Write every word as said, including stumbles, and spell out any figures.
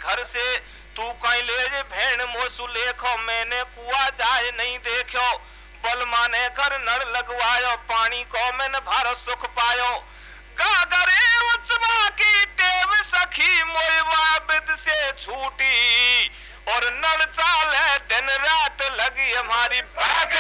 घर से, तू कहीं ले जे भेड़ मोसु लेखो, मैंने कुआ जाए नहीं देखो। बल माने कर नर लगवायो, पानी को मैंने भर सुख पायो। गागरे उचवा की टेव सखी, मोयवा विद से छूटी, और नल चाले दिन रात लगी हमारी।